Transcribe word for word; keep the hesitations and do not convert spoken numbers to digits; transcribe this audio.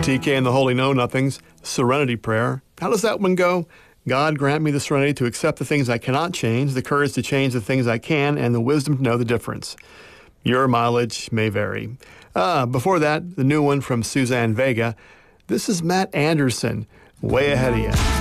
T K and the Holy Know Nothings, Serenity Prayer. How does that one go? God grant me the serenity to accept the things I cannot change, the courage to change the things I can, and the wisdom to know the difference. Your mileage may vary. Uh, before that, the new one from Suzanne Vega. This is Matt Anderson, Way Ahead of You.